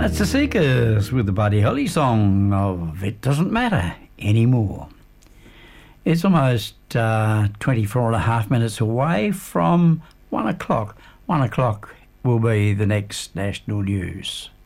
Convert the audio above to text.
That's the Seekers with the Buddy Holly song of It Doesn't Matter Anymore. It's almost 24 and a half minutes away from 1 o'clock. 1 o'clock will be the next national news.